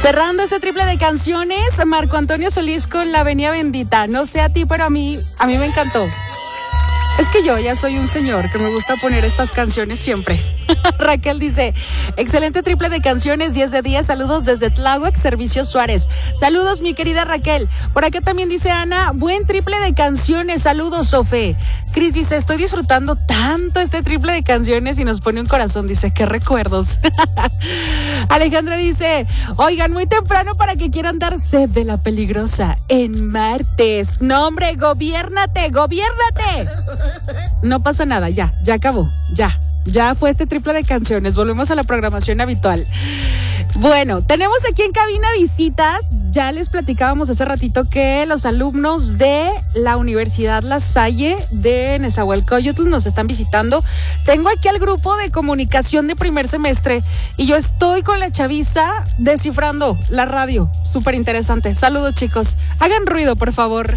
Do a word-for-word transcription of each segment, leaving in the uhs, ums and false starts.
Cerrando este triple de canciones, Marco Antonio Solís con La Avenida Bendita. No sé a ti, pero a mí, a mí me encantó. Es que yo ya soy un señor que me gusta poner estas canciones siempre. Raquel dice, excelente triple de canciones, diez de diez, saludos desde Tláhuac, Servicio Suárez. Saludos, mi querida Raquel. Por acá también dice Ana, buen triple de canciones, saludos, Sofe. Cris dice, estoy disfrutando tanto este triple de canciones y nos pone un corazón, dice, qué recuerdos. Alejandra dice, oigan, muy temprano para que quieran dar sed de la peligrosa en martes. No, hombre, gobiérnate, gobiérnate. No pasa nada, ya, ya acabó, ya. Ya fue este triple de canciones, volvemos a la programación habitual. Bueno, tenemos aquí en cabina visitas. Ya les platicábamos hace ratito que los alumnos de la Universidad La Salle de Nezahualcóyotl nos están visitando. Tengo aquí al grupo de comunicación de primer semestre y yo estoy con la chaviza descifrando la radio. Súper interesante. Saludos, chicos. Hagan ruido, por favor.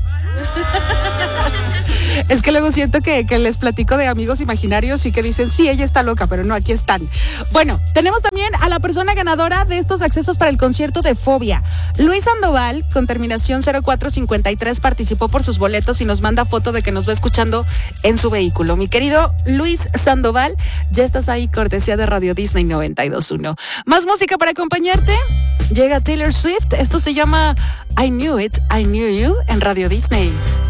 Es que luego siento que, que les platico de amigos imaginarios y que dicen, sí, ella está loca, pero no, aquí están. Bueno, tenemos también a la persona ganadora de estos accesos para el concierto de Fobia. Luis Sandoval, con terminación cero cuatro cincuenta y tres, participó por sus boletos y nos manda foto de que nos va escuchando en su vehículo. Mi querido Luis Sandoval, ya estás ahí, cortesía de Radio Disney noventa y dos punto uno. Más música para acompañarte. Llega Taylor Swift. Esto se llama I Knew It, I Knew You en Radio Disney.